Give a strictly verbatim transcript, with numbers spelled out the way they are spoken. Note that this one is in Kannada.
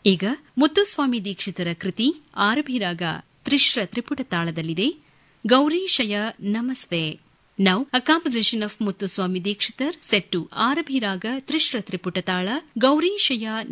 ಈಗ ಮುತ್ತುಸ್ವಾಮಿ ದೀಕ್ಷಿತರ ಕೃತಿ ಆರಭಿರಾಗ ತ್ರಿಶ್ರ ತ್ರಿಪುಟ ತಾಳದಲ್ಲಿದೆ. ಗೌರೀಶಯ ನಮಸ್ತೆ. Now, a composition of Muthuswami Dikshitar set to Arabhiraga Trishra Triputta Tala, Gaurishaya